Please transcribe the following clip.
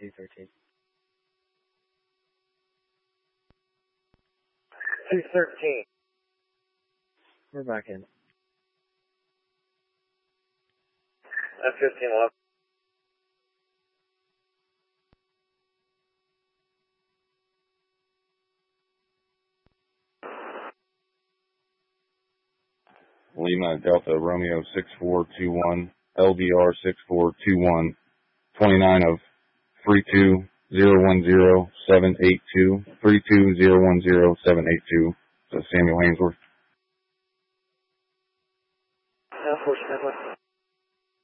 213. 213. We're back in. F-15 left. Lima Delta Romeo 6421, LDR 6421, 29 of 32010-782, 32010-782. So Samuel Hainsworth. Air Force,